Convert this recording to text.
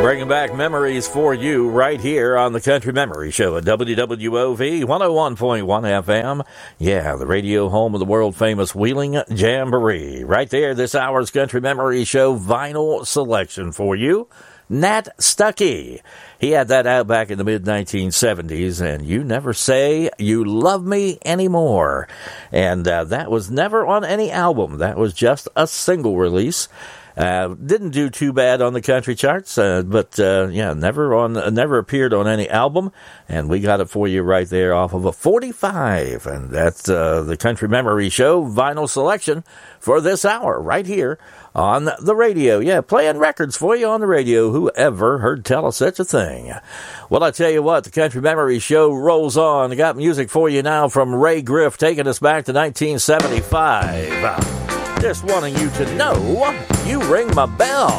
Bringing back memories for you right here on the Country Memory Show at WWOV 101.1 FM. Yeah, the radio home of the world-famous Wheeling Jamboree. Right there, this hour's Country Memory Show vinyl selection for you. Nat Stuckey. He had that out back in the mid-1970s, and You Never Say You Love Me Anymore. And that was never on any album. That was just a single release. Didn't do too bad on the country charts, but never appeared on any album, and we got it for you right there off of a 45, and that's the Country Memory Show vinyl selection for this hour right here on the radio. Yeah, playing records for you on the radio. Whoever heard tell of such a thing? Well, I tell you what, the Country Memory Show rolls on. I got music for you now from Ray Griff, taking us back to 1975. Just wanting you to know, you ring my bell.